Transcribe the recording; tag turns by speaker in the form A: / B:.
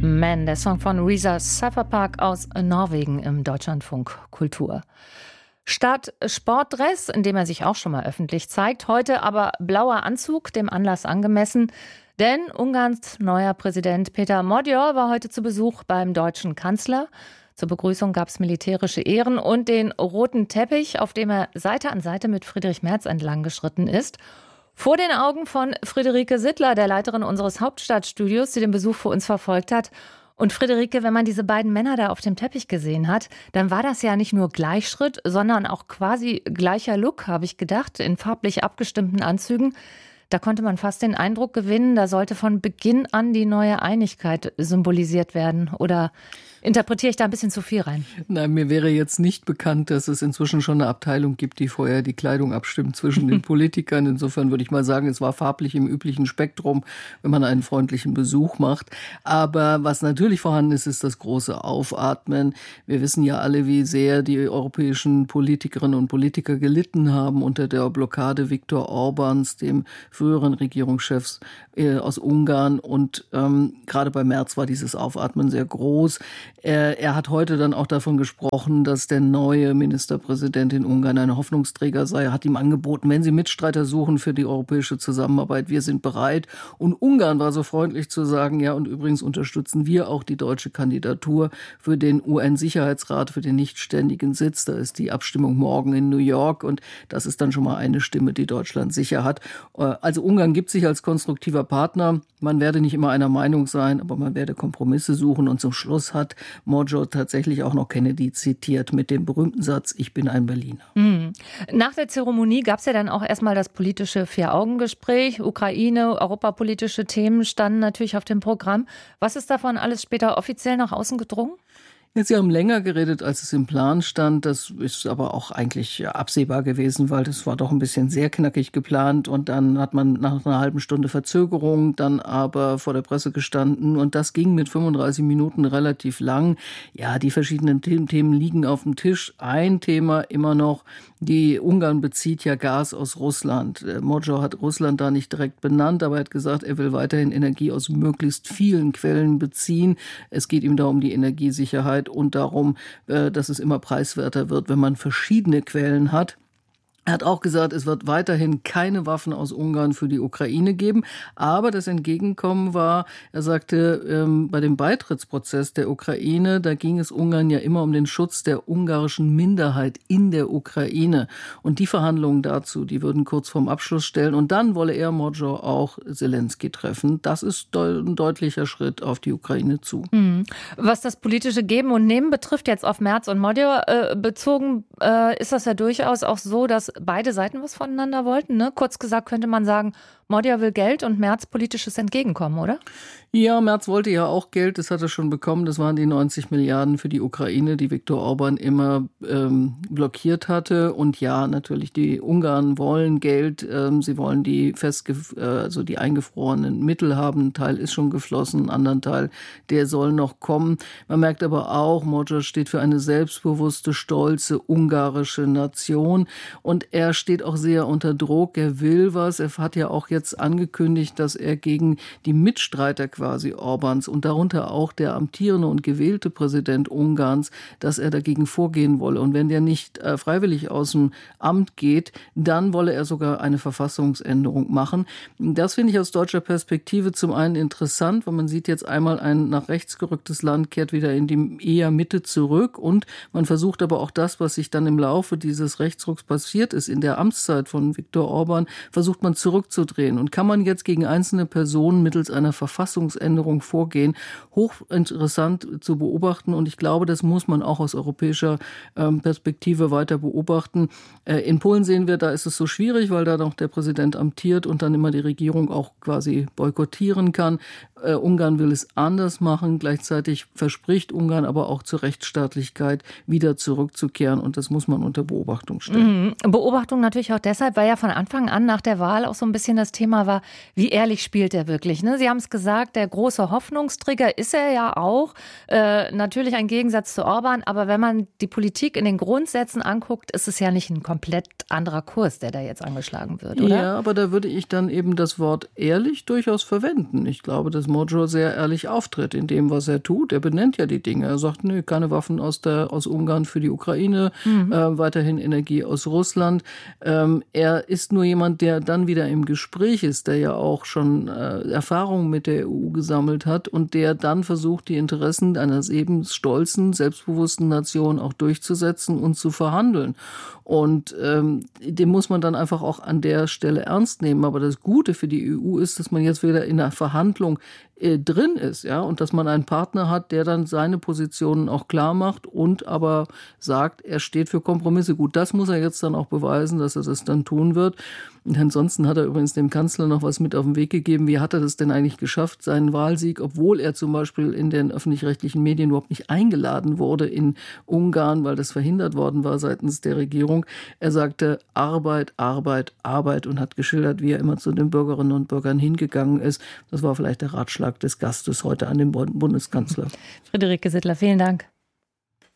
A: Man, der Song von Risa Cypherpark aus Norwegen im Deutschlandfunk Kultur. Statt Sportdress, in dem er sich auch schon mal öffentlich zeigt, heute aber blauer Anzug, dem Anlass angemessen. Denn Ungarns neuer Präsident Péter Magyar war heute zu Besuch beim deutschen Kanzler. Zur Begrüßung gab es militärische Ehren und den roten Teppich, auf dem er Seite an Seite mit Friedrich Merz entlang geschritten ist. Vor den Augen von Friederike Sittler, der Leiterin unseres Hauptstadtstudios, die den Besuch für uns verfolgt hat. Und Friederike, wenn man diese beiden Männer da auf dem Teppich gesehen hat, dann war das ja nicht nur Gleichschritt, sondern auch quasi gleicher Look, habe ich gedacht, in farblich abgestimmten Anzügen. Da konnte man fast den Eindruck gewinnen, da sollte von Beginn an die neue Einigkeit symbolisiert werden. Oder interpretiere ich da ein bisschen zu viel rein?
B: Nein, mir wäre jetzt nicht bekannt, dass es inzwischen schon eine Abteilung gibt, die vorher die Kleidung abstimmt zwischen den Politikern. Insofern würde ich mal sagen, es war farblich im üblichen Spektrum, wenn man einen freundlichen Besuch macht. Aber was natürlich vorhanden ist, ist das große Aufatmen. Wir wissen ja alle, wie sehr die europäischen Politikerinnen und Politiker gelitten haben unter der Blockade Viktor Orbáns, dem früheren Regierungschefs aus Ungarn. Und gerade bei Merz war dieses Aufatmen sehr groß. Er hat heute dann auch davon gesprochen, dass der neue Ministerpräsident in Ungarn ein Hoffnungsträger sei. Er hat ihm angeboten, wenn Sie Mitstreiter suchen für die europäische Zusammenarbeit, wir sind bereit. Und Ungarn war so freundlich zu sagen, ja, und übrigens unterstützen wir auch die deutsche Kandidatur für den UN-Sicherheitsrat, für den nichtständigen Sitz. Da ist die Abstimmung morgen in New York und das ist dann schon mal eine Stimme, die Deutschland sicher hat. Also Ungarn gibt sich als konstruktiver Partner. Man werde nicht immer einer Meinung sein, aber man werde Kompromisse suchen. Und zum Schluss hat Magyar tatsächlich auch noch Kennedy zitiert mit dem berühmten Satz, ich bin ein Berliner.
A: Nach der Zeremonie gab es ja dann auch erstmal das politische Vier-Augen-Gespräch. Ukraine, europapolitische Themen standen natürlich auf dem Programm. Was ist davon alles später offiziell nach außen gedrungen?
B: Ja, Sie haben länger geredet, als es im Plan stand. Das ist aber auch eigentlich absehbar gewesen, weil das war doch ein bisschen sehr knackig geplant. Und dann hat man nach einer halben Stunde Verzögerung dann aber vor der Presse gestanden. Und das ging mit 35 Minuten relativ lang. Ja, die verschiedenen Themen liegen auf dem Tisch. Ein Thema immer noch, die Ungarn bezieht ja Gas aus Russland. Magyar hat Russland da nicht direkt benannt, aber er hat gesagt, er will weiterhin Energie aus möglichst vielen Quellen beziehen. Es geht ihm da um die Energiesicherheit und darum, dass es immer preiswerter wird, wenn man verschiedene Quellen hat. Er hat auch gesagt, es wird weiterhin keine Waffen aus Ungarn für die Ukraine geben. Aber das Entgegenkommen war, er sagte, bei dem Beitrittsprozess der Ukraine, da ging es Ungarn ja immer um den Schutz der ungarischen Minderheit in der Ukraine. Und die Verhandlungen dazu, die würden kurz vorm Abschluss stellen. Und dann wolle er, Magyar, auch Zelensky treffen. Das ist ein deutlicher Schritt auf die Ukraine zu.
A: Was das politische Geben und Nehmen betrifft, jetzt auf Merz und Magyar bezogen, ist das ja durchaus auch so, dass beide Seiten was voneinander wollten, ne? Kurz gesagt könnte man sagen, Magyar will Geld und Merz politisches Entgegenkommen, oder?
B: Ja, Merz wollte ja auch Geld, das hat er schon bekommen. Das waren die 90 Milliarden für die Ukraine, die Viktor Orbán immer blockiert hatte. Und ja, natürlich, die Ungarn wollen Geld. Sie wollen die die eingefrorenen Mittel haben. Ein Teil ist schon geflossen, ein anderer Teil, der soll noch kommen. Man merkt aber auch, Magyar steht für eine selbstbewusste, stolze ungarische Nation. Und er steht auch sehr unter Druck. Er will was. Er hat ja auch jetzt angekündigt, dass er gegen die Mitstreiter quasi Orbáns und darunter auch der amtierende und gewählte Präsident Ungarns, dass er dagegen vorgehen wolle. Und wenn der nicht freiwillig aus dem Amt geht, dann wolle er sogar eine Verfassungsänderung machen. Das finde ich aus deutscher Perspektive zum einen interessant, weil man sieht jetzt einmal ein nach rechts gerücktes Land kehrt wieder in die eher Mitte zurück und man versucht aber auch das, was sich dann im Laufe dieses Rechtsrucks passiert ist, in der Amtszeit von Viktor Orbán, versucht man zurückzudrehen. Und kann man jetzt gegen einzelne Personen mittels einer Verfassungsänderung vorgehen? Hochinteressant zu beobachten und ich glaube, das muss man auch aus europäischer Perspektive weiter beobachten. In Polen sehen wir, da ist es so schwierig, weil da noch der Präsident amtiert und dann immer die Regierung auch quasi boykottieren kann. Ungarn will es anders machen. Gleichzeitig verspricht Ungarn aber auch zur Rechtsstaatlichkeit wieder zurückzukehren und das muss man unter Beobachtung stellen.
A: Beobachtung natürlich auch deshalb, weil ja von Anfang an nach der Wahl auch so ein bisschen das das Thema war, wie ehrlich spielt er wirklich? Ne? Sie haben es gesagt, der große Hoffnungsträger ist er ja auch. Natürlich ein Gegensatz zu Orban, aber wenn man die Politik in den Grundsätzen anguckt, ist es ja nicht ein komplett anderer Kurs, der da jetzt angeschlagen wird, oder?
B: Ja, aber da würde ich dann eben das Wort ehrlich durchaus verwenden. Ich glaube, dass Magyar sehr ehrlich auftritt in dem, was er tut. Er benennt ja die Dinge. Er sagt, nö, keine Waffen aus Ungarn für die Ukraine, weiterhin Energie aus Russland. Er ist nur jemand, der dann wieder im Gespräch ist, der ja auch schon Erfahrungen mit der EU gesammelt hat und der dann versucht, die Interessen einer eben stolzen, selbstbewussten Nation auch durchzusetzen und zu verhandeln. Und den muss man dann einfach auch an der Stelle ernst nehmen. Aber das Gute für die EU ist, dass man jetzt wieder in einer Verhandlung drin ist, ja, und dass man einen Partner hat, der dann seine Positionen auch klar macht und aber sagt, er steht für Kompromisse. Gut, das muss er jetzt dann auch beweisen, dass er das dann tun wird. Und ansonsten hat er übrigens dem Kanzler noch was mit auf den Weg gegeben. Wie hat er das denn eigentlich geschafft, seinen Wahlsieg, obwohl er zum Beispiel in den öffentlich-rechtlichen Medien überhaupt nicht eingeladen wurde in Ungarn, weil das verhindert worden war seitens der Regierung. Er sagte Arbeit, Arbeit, Arbeit und hat geschildert, wie er immer zu den Bürgerinnen und Bürgern hingegangen ist. Das war vielleicht der Ratschlag des Gastes heute an den Bundeskanzler.
A: Friederike Sittler, vielen Dank.